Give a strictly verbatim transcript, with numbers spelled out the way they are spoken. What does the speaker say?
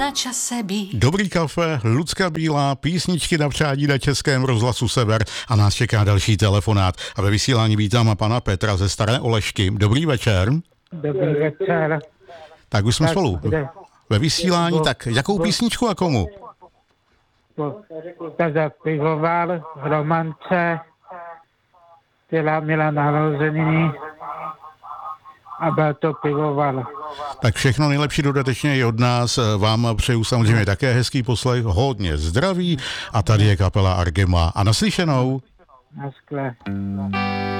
na čase být. Dobrý kafe, Lucka Bílá, písničky na přání na Českém rozhlasu Sever a nás čeká další telefonát. A ve vysílání vítám pana Petra ze Staré Olešky. Dobrý večer. Dobrý večer. Tak už jsme Tak, spolu. kde? Ve vysílání, Bo- tak jakou bo- písničku a komu? Taza pivovar v Romance, která měla narozeniny a byl to pivovar. Tak všechno nejlepší dodatečně i od nás. Vám přeju samozřejmě také hezký poslech, hodně zdraví a tady je kapela Argema. A naslyšenou. Na skle.